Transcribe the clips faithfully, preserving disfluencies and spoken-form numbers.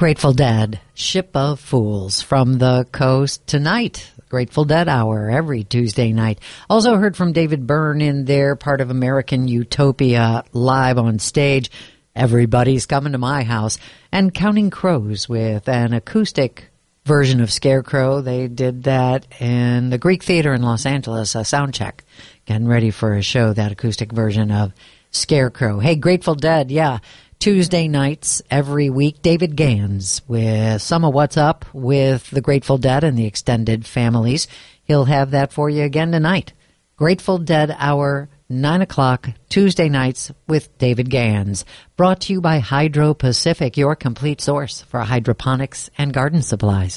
Grateful Dead, Ship of Fools, from the coast tonight. Grateful Dead Hour every Tuesday night. Also heard from David Byrne in their part of American Utopia live on stage. Everybody's Coming to My House. And Counting Crows with an acoustic version of Scarecrow. They did that in the Greek Theater in Los Angeles, a sound check. Getting ready for a show, that acoustic version of Scarecrow. Hey, Grateful Dead, yeah. Tuesday nights every week, David Gans with some of what's up with the Grateful Dead and the extended families. He'll have that for you again tonight. Grateful Dead Hour, nine o'clock, Tuesday nights with David Gans. Brought to you by Hydro Pacific, your complete source for hydroponics and garden supplies.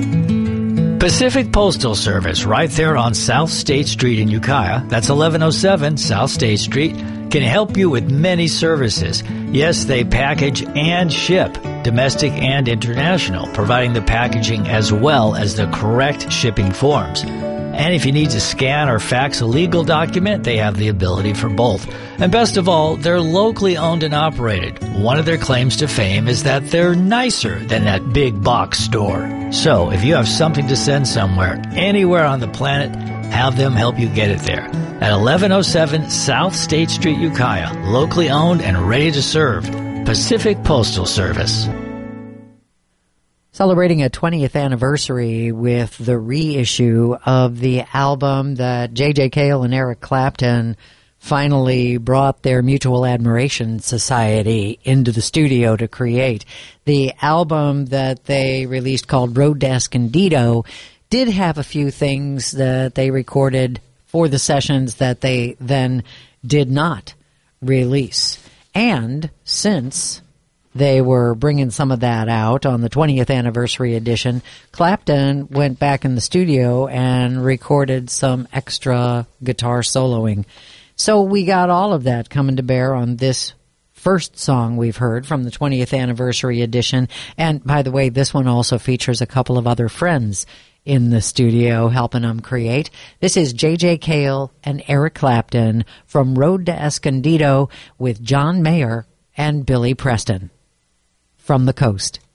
Pacific Postal Service, right there on South State Street in Ukiah. That's eleven oh seven South State Street. Can help you with many services. Yes, they package and ship, domestic and international, providing the packaging as well as the correct shipping forms. And if you need to scan or fax a legal document, they have the ability for both. And best of all, they're locally owned and operated. One of their claims to fame is that they're nicer than that big box store. So if you have something to send somewhere, anywhere on the planet, have them help you get it there. At eleven oh seven South State Street, Ukiah, locally owned and ready to serve. Pacific Postal Service. Celebrating a twentieth anniversary with the reissue of the album that J J Cale and Eric Clapton finally brought their Mutual Admiration Society into the studio to create. The album that they released called Road to Escondido did have a few things that they recorded for the sessions that they then did not release. And since they were bringing some of that out on the twentieth anniversary edition, Clapton went back in the studio and recorded some extra guitar soloing. So we got all of that coming to bear on this first song we've heard from the twentieth anniversary edition. And by the way, this one also features a couple of other friends in the studio helping them create. This is J J Cale and Eric Clapton from Road to Escondido with John Mayer and Billy Preston from the coast.